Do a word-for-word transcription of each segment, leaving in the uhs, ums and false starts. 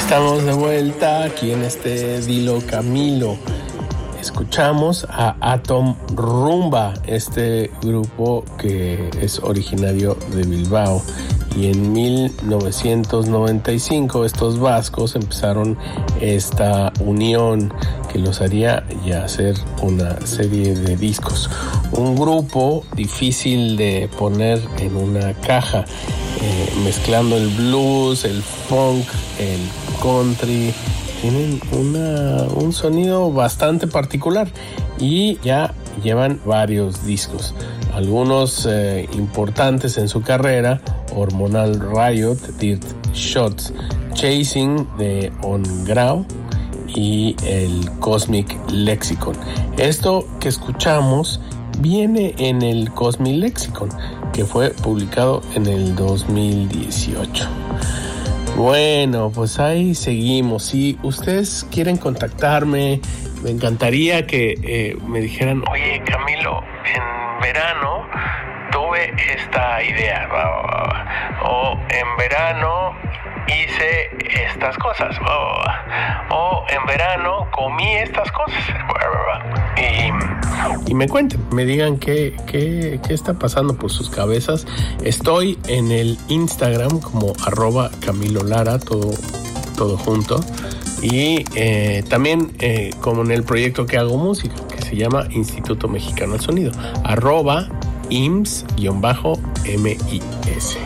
Estamos de vuelta aquí en este Dilo Camilo. Escuchamos a Atom Rumba, este grupo que es originario de Bilbao. Y en mil novecientos noventa y cinco estos vascos empezaron esta unión que los haría ya hacer una serie de discos. Un grupo difícil de poner en una caja, eh, mezclando el blues, el funk, el country. Tienen una, un sonido bastante particular y ya llevan varios discos. Algunos eh, importantes en su carrera: Hormonal Riot, Dirt Shots, Chasing de On Grau y el Cosmic Lexicon. Esto que escuchamos viene en el Cosmic Lexicon, que fue publicado en el dos mil dieciocho. Bueno, pues ahí seguimos. Si ustedes quieren contactarme, me encantaría que eh, me dijeran: oye, Camilo, en verano tuve esta idea, o en verano hice estas cosas, o en verano comí estas cosas, y, y me cuenten, me digan qué, qué, qué está pasando por sus cabezas. Estoy en el Instagram como arroba Camilo Lara, todo, todo junto, y eh, también eh, como en el proyecto que hago música, que se llama Instituto Mexicano del Sonido, arroba I M S M I S.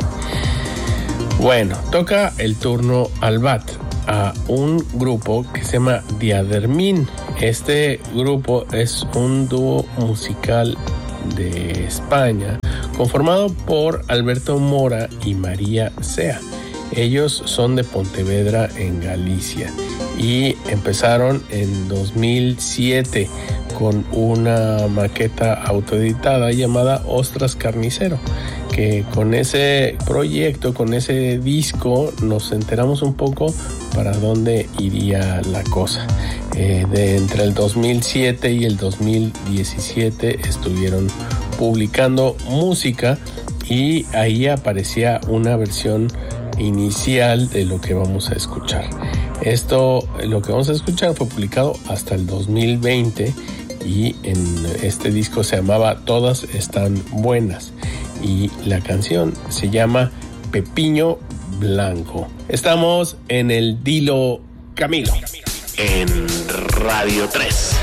Bueno, toca el turno al bat a un grupo que se llama Diadermin. Este grupo es un dúo musical de España conformado por Alberto Mora y María Sea. Ellos son de Pontevedra, en Galicia, y empezaron en dos mil siete con una maqueta autoeditada llamada Ostras Carnicero, que con ese proyecto, con ese disco, nos enteramos un poco para dónde iría la cosa. Eh, de entre el dos mil siete y el dos mil diecisiete estuvieron publicando música y ahí aparecía una versión inicial de lo que vamos a escuchar. Esto, lo que vamos a escuchar, fue publicado hasta el dos mil veinte y en este disco se llamaba Todas Están Buenas y la canción se llama Pepiño Blanco. Estamos en el Dilo Camilo en Radio tres.